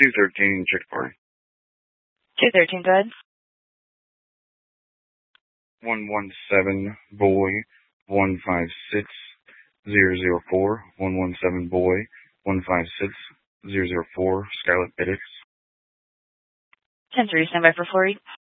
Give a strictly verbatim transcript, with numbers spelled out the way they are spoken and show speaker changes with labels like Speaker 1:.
Speaker 1: two thirteen, check party.
Speaker 2: two thirteen, go ahead.
Speaker 1: one one seven, boy, one five six, zero zero four. one one seven, boy, one five six, zero zero four, Scarlet Biddix.
Speaker 2: ten three, stand by for four eight.